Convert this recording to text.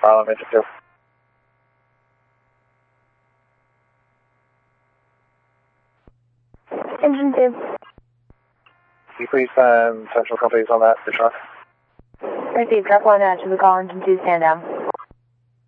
file on engine 2. Engine 2. Can you please send central companies on that, the truck? Received. Truck 1 to the call, engine 2, stand down.